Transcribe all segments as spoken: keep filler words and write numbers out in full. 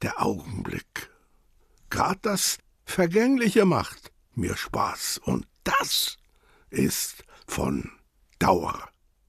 der Augenblick. Grad das Vergängliche macht mir Spaß, und das ist von Dauer.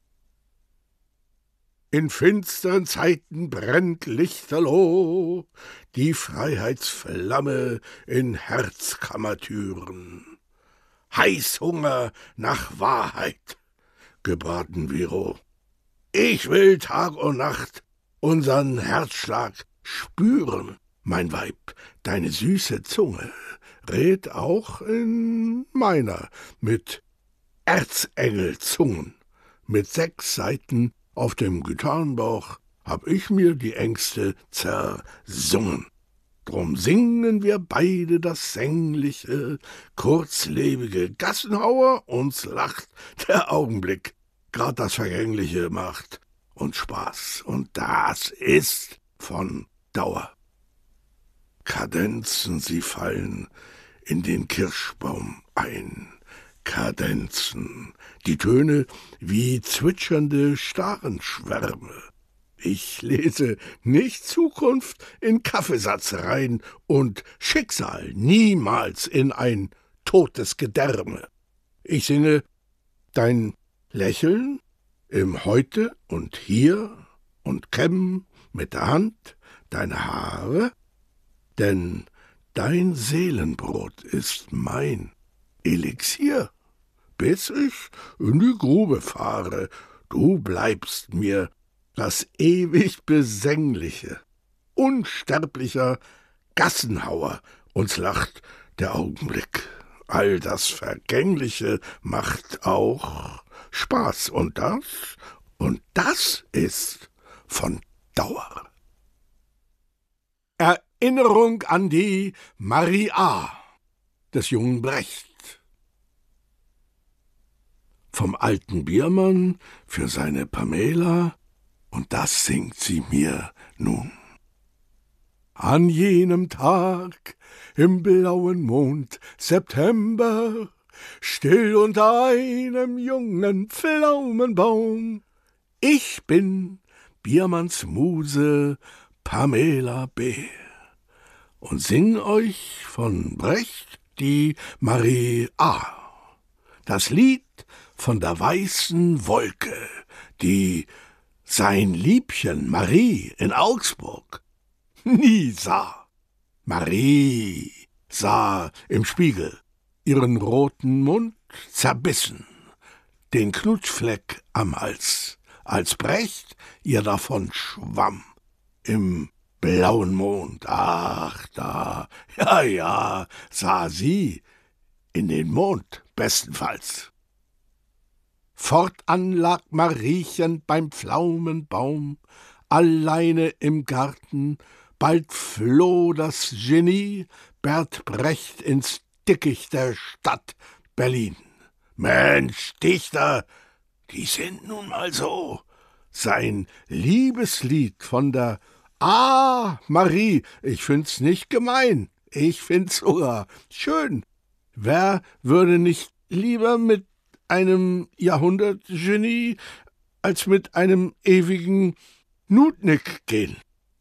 In finsteren Zeiten brennt lichterloh die Freiheitsflamme in Herzkammertüren. Heißhunger nach Wahrheit, gebraten Viro. Ich will Tag und Nacht unseren Herzschlag spüren, mein Weib. Deine süße Zunge rät auch in meiner mit Erzengelzungen. Mit sechs Saiten auf dem Gitarrenbauch hab ich mir die Ängste zersungen. Drum singen wir beide das sängliche, kurzlebige Gassenhauer, uns lacht der Augenblick, grad das Vergängliche macht uns Spaß, und das ist von Dauer. Kadenzen, sie fallen in den Kirschbaum ein, Kadenzen, die Töne wie zwitschernde Starenschwärme. Ich lese nicht Zukunft in Kaffeesatz rein und Schicksal niemals in ein totes Gedärme. Ich singe dein Lächeln im Heute und Hier und kämm mit der Hand deine Haare, denn dein Seelenbrot ist mein Elixier, bis ich in die Grube fahre. Du bleibst mir das ewig Besängliche, unsterblicher Gassenhauer, uns lacht der Augenblick. All das Vergängliche macht auch Spaß, und das, und das ist von Dauer. Erinnerung an die Marie A. des jungen Brecht. Vom alten Biermann für seine Pamela, und das singt sie mir nun. An jenem Tag im blauen Mond September, still unter einem jungen Pflaumenbaum, ich bin Biermanns Muse Pamela B. und sing euch von Brecht die Marie A. Das Lied von der weißen Wolke, die sein Liebchen Marie in Augsburg nie sah. Marie sah im Spiegel ihren roten Mund zerbissen, den Knutschfleck am Hals, als Brecht ihr davon schwamm im blauen Mond. Ach, da, ja, ja, sah sie in den Mond bestenfalls. Fortan lag Mariechen beim Pflaumenbaum, alleine im Garten, bald floh das Genie Bert Brecht ins Dickicht der Stadt Berlin. Mensch, Dichter, die sind nun mal so. Sein Liebeslied von der Ah, Marie, ich find's nicht gemein, ich find's sogar schön. Wer würde nicht lieber mit einem Jahrhundertgenie als mit einem ewigen Nutnik gehen?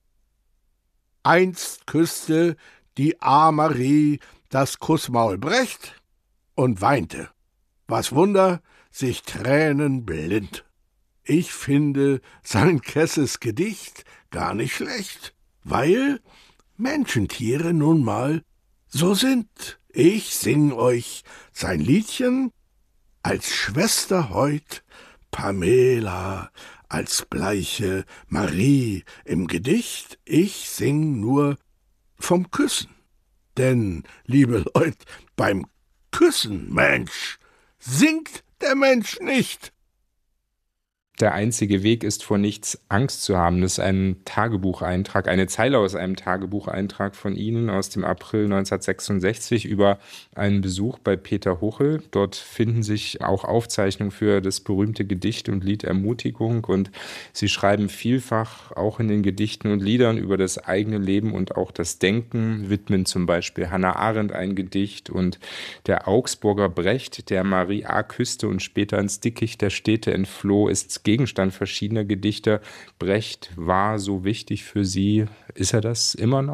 Einst küsste die A. Marie das Kussmaul Brecht und weinte. Was Wunder, sich Tränen blind. Ich finde sein kesses Gedicht gar nicht schlecht, weil Menschentiere nun mal so sind. Ich sing euch sein Liedchen als Schwester heut, Pamela, als bleiche Marie im Gedicht. Ich sing nur vom Küssen. Denn, liebe Leut, beim Küssen, Mensch, singt der Mensch nicht. Der einzige Weg ist, vor nichts Angst zu haben. Das ist ein Tagebucheintrag, eine Zeile aus einem Tagebucheintrag von Ihnen aus dem April neunzehnhundertsechsundsechzig über einen Besuch bei Peter Huchel. Dort finden sich auch Aufzeichnungen für das berühmte Gedicht und Lied Ermutigung. Und Sie schreiben vielfach auch in den Gedichten und Liedern über das eigene Leben und auch das Denken, widmen zum Beispiel Hannah Arendt ein Gedicht und der Augsburger Brecht, der Marie A. küsste und später ins Dickicht der Städte entfloh, ist Gegenstand verschiedener Gedichte. Brecht war so wichtig für Sie. Ist er das immer noch?